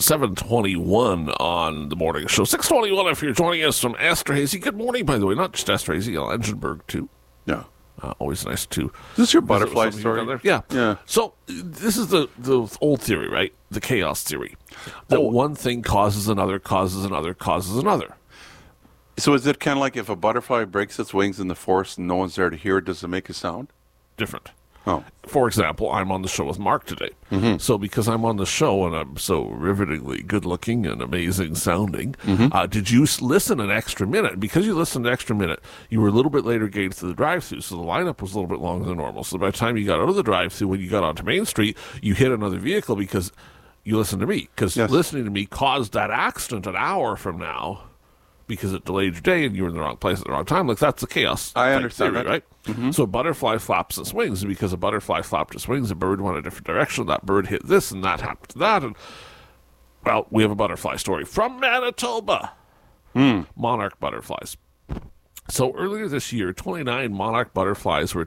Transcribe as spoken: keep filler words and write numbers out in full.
seven twenty-one on the morning show. six twenty-one if you're joining us from Esterhazy. Good morning, by the way. Not just Esterhazy, Elginburg, too. Yeah. Uh, always nice to... Is this your butterfly story? Yeah. Yeah. So this is the, the old theory, right? The chaos theory. That Oh. one thing causes another, causes another, causes another. So is it kind of like if a butterfly breaks its wings in the forest and no one's there to hear it, does it make a sound? Different. Oh. For example, I'm on the show with Mark today. Mm-hmm. So because I'm on the show and I'm so rivetingly good-looking and amazing sounding, Mm-hmm. uh, did you s- listen an extra minute? Because you listened an extra minute, you were a little bit later getting to the drive-through, so the lineup was a little bit longer than normal. So by the time you got out of the drive-through, when you got onto Main Street, you hit another vehicle because you listened to me. Because Yes. listening to me caused that accident an hour from now because it delayed your day and you were in the wrong place at the wrong time. Like, that's the chaos I type understand theory, that. right? Mm-hmm. So a butterfly flaps its wings, and because a butterfly flapped its wings, a bird went a different direction. That bird hit this, and that happened to that. And, well, we have a butterfly story from Manitoba. Mm. Monarch butterflies. So earlier this year, twenty-nine monarch butterflies were